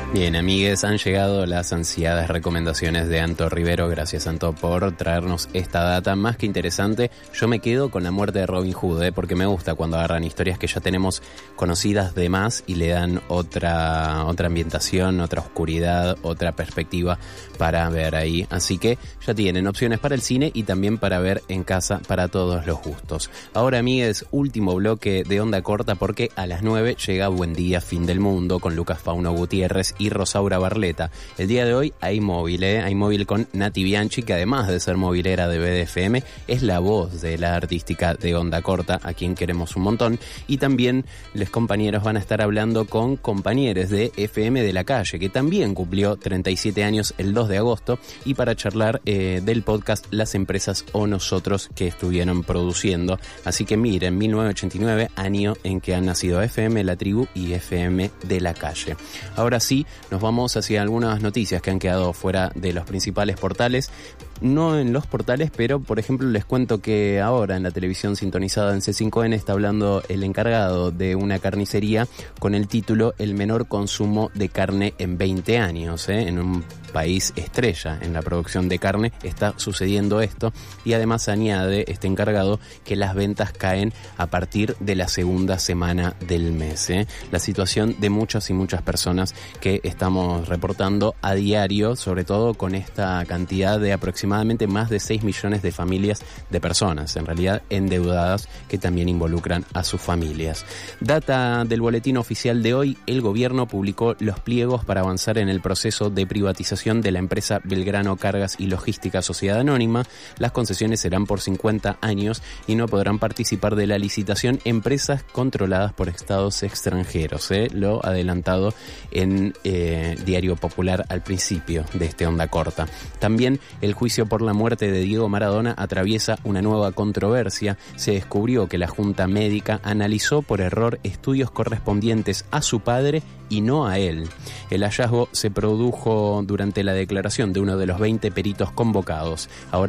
Bien, amigues, han llegado las ansiadas recomendaciones de Anto Rivero. Gracias, Anto, por traernos esta data más que interesante. Yo me quedo con la muerte de Robin Hood, porque me gusta cuando agarran historias que ya tenemos conocidas de más y le dan otra ambientación, otra oscuridad, otra perspectiva para ver ahí. Así que ya tienen opciones para el cine y también para ver en casa para todos los gustos. Ahora, amigues, último bloque de Onda Corta, porque a las 9 llega Buen Día, Fin del Mundo con Lucas Fauno Gutiérrez y Rosaura Barleta. El día de hoy hay móvil con Nati Bianchi, que además de ser movilera de BDFM, es la voz de la artística de Onda Corta, a quien queremos un montón. Y también los compañeros van a estar hablando con compañeros de FM de la Calle, que también cumplió 37 años el 2 de agosto, y para charlar del podcast Las Empresas o Nosotros que estuvieron produciendo. Así que miren, 1989, año en que han nacido FM La Tribu y FM de la Calle. Ahora sí, nos vamos hacia algunas noticias que han quedado fuera de los principales portales. No en los portales, pero por ejemplo les cuento que ahora en la televisión sintonizada en C5N está hablando el encargado de una carnicería con el título El menor consumo de carne en 20 años. En un país estrella en la producción de carne está sucediendo esto, y además añade este encargado que las ventas caen a partir de la segunda semana del mes. La situación de muchas y muchas personas que estamos reportando a diario, sobre todo con esta cantidad de aproximadamente más de 6 millones de familias, de personas en realidad endeudadas, que también involucran a sus familias. Data del boletín oficial de hoy: el gobierno publicó los pliegos para avanzar en el proceso de privatización de la empresa Belgrano Cargas y Logística Sociedad Anónima. Las concesiones serán por 50 años y no podrán participar de la licitación empresas controladas por estados extranjeros. Lo adelantado en Diario Popular al principio de este Onda Corta. También el juicio por la muerte de Diego Maradona atraviesa una nueva controversia. Se descubrió que la Junta Médica analizó por error estudios correspondientes a su padre y no a él. El hallazgo se produjo durante la declaración de uno de los 20 peritos convocados. Ahora